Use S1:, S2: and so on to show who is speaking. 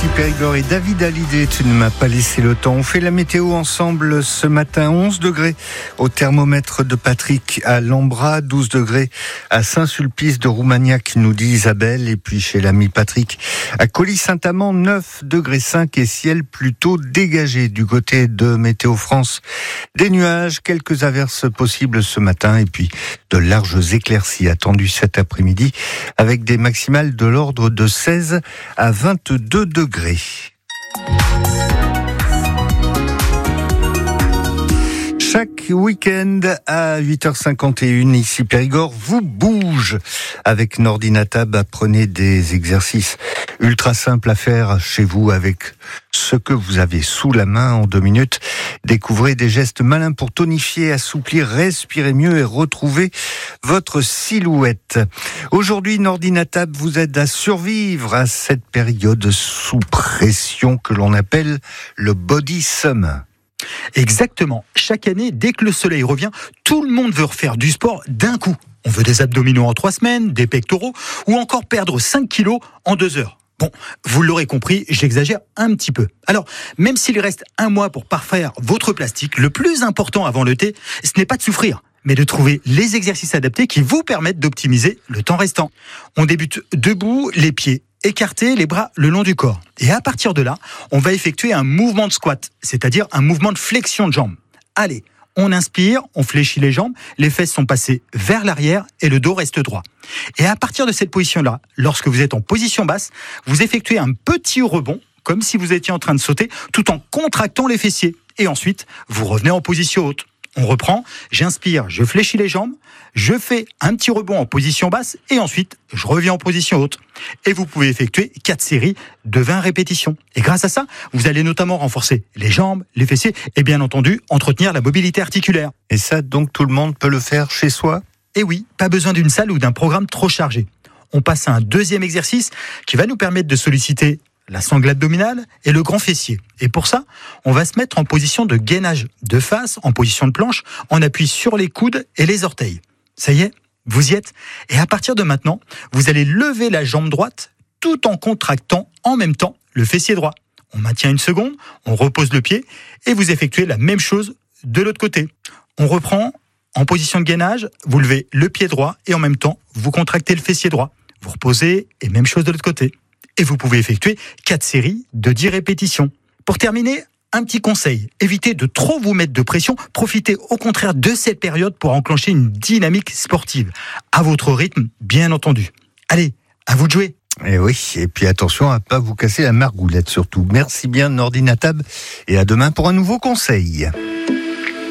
S1: Périgord et David Hallyday, tu ne m'as pas laissé le temps. On fait la météo ensemble ce matin. 11 degrés au thermomètre de Patrick à Lambras, 12 degrés à Saint-Sulpice de Roumagnac, nous dit Isabelle. Et puis chez l'ami Patrick à Colly-Saint-Amand, 9 degrés 5 et ciel plutôt dégagé. Du côté de Météo France, des nuages, quelques averses possibles ce matin et puis de larges éclaircies attendues cet après-midi avec des maximales de l'ordre de 16 à 22 degrés. Chaque week-end à 8h51, ici Périgord vous bouge. Avec Nordinatab, apprenez des exercices ultra simples à faire chez vous avec ce que vous avez sous la main en 2 minutes. Découvrez des gestes malins pour tonifier, assouplir, respirer mieux et retrouver votre silhouette. Aujourd'hui, Nordinatab vous aide à survivre à cette période sous pression que l'on appelle le body summer.
S2: Exactement. Chaque année, dès que le soleil revient, tout le monde veut refaire du sport d'un coup. On veut des abdominaux en 3 semaines, des pectoraux, ou encore perdre 5 kilos en 2 heures. Bon, vous l'aurez compris, j'exagère un petit peu. Alors, même s'il reste 1 mois pour parfaire votre plastique, le plus important avant l'été, ce n'est pas de souffrir, mais de trouver les exercices adaptés qui vous permettent d'optimiser le temps restant. On débute debout, les pieds écartés, les bras le long du corps. Et à partir de là, on va effectuer un mouvement de squat, c'est-à-dire un mouvement de flexion de jambes. Allez, on inspire, on fléchit les jambes, les fesses sont passées vers l'arrière et le dos reste droit. Et à partir de cette position-là, lorsque vous êtes en position basse, vous effectuez un petit rebond, comme si vous étiez en train de sauter, tout en contractant les fessiers. Et ensuite, vous revenez en position haute. On reprend, j'inspire, je fléchis les jambes, je fais un petit rebond en position basse et ensuite je reviens en position haute. Et vous pouvez effectuer 4 séries de 20 répétitions. Et grâce à ça, vous allez notamment renforcer les jambes, les fessiers et bien entendu entretenir la mobilité articulaire.
S1: Et ça, donc tout le monde peut le faire chez soi ?
S2: Et oui, pas besoin d'une salle ou d'un programme trop chargé. On passe à un deuxième exercice qui va nous permettre de solliciter la sangle abdominale et le grand fessier. Et pour ça, on va se mettre en position de gainage de face, en position de planche, en appui sur les coudes et les orteils. Ça y est, vous y êtes. Et à partir de maintenant, vous allez lever la jambe droite tout en contractant en même temps le fessier droit. On maintient 1 seconde, on repose le pied et vous effectuez la même chose de l'autre côté. On reprend en position de gainage, vous levez le pied droit et en même temps, vous contractez le fessier droit. Vous reposez et même chose de l'autre côté. Et vous pouvez effectuer 4 séries de 10 répétitions. Pour terminer, un petit conseil. Évitez de trop vous mettre de pression. Profitez au contraire de cette période pour enclencher une dynamique sportive. À votre rythme, bien entendu. Allez, à vous de jouer.
S1: Et oui, et puis attention à pas vous casser la margoulette surtout. Merci bien Nordinatab et à demain pour un nouveau conseil.